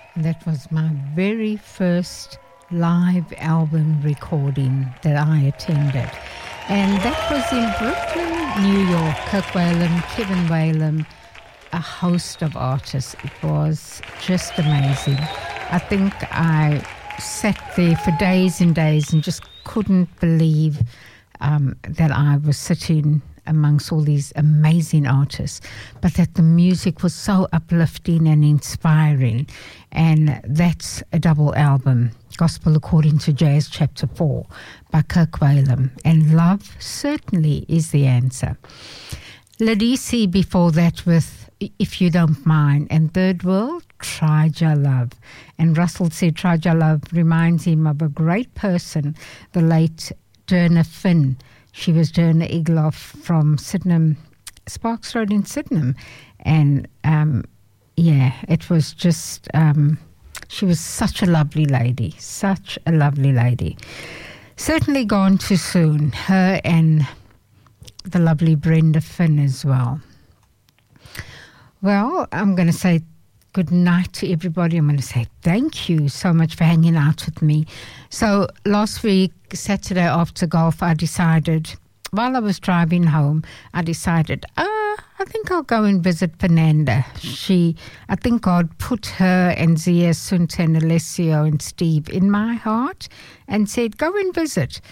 That was my very first live album recording that I attended. And that was in Brooklyn, New York. Kirk Whalum, Kevin Whalum, a host of artists. It was just amazing. I think I sat there for days and days and just couldn't believe that I was sitting amongst all these amazing artists, but that the music was so uplifting and inspiring. And that's a double album, Gospel According to Jazz Chapter 4 by Kirk Whalum. And Love Certainly is the Answer. Ladisi before that with If You Don't Mind, and Third World, Tried Your Love. And Russell said Tried Your Love reminds him of a great person, the late Derna Finn. She was Derna Egloff from Sydenham, Sparks Road in Sydenham. And, it was just, she was such a lovely lady, such a lovely lady. Certainly gone too soon, her and the lovely Brenda Finn as well. Well, I'm going to say good night to everybody. I'm going to say thank you so much for hanging out with me. So last week, Saturday after golf, I decided, while I was driving home, I think I'll go and visit Fernanda. I think God put her and Zia, Sunta and Alessio and Steve in my heart and said, go and visit.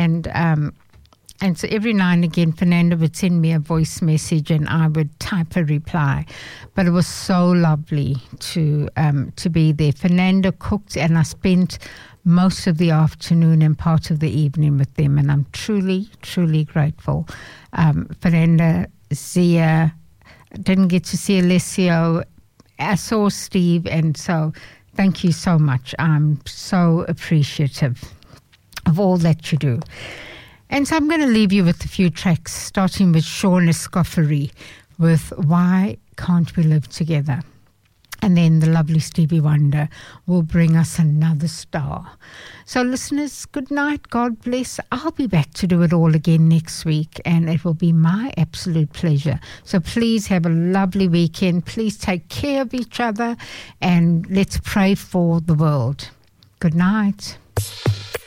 And so every now and again, Fernanda would send me a voice message and I would type a reply. But it was so lovely to be there. Fernanda cooked and I spent most of the afternoon and part of the evening with them. And I'm truly, truly grateful. Fernanda, Zia, didn't get to see Alessio. I saw Steve. And so thank you so much. I'm so appreciative of all that you do. And so I'm going to leave you with a few tracks, starting with Sean Escoffery with Why Can't We Live Together? And then the lovely Stevie Wonder will bring us another star. So listeners, good night. God bless. I'll be back to do it all again next week, and it will be my absolute pleasure. So please have a lovely weekend. Please take care of each other, and let's pray for the world. Good night.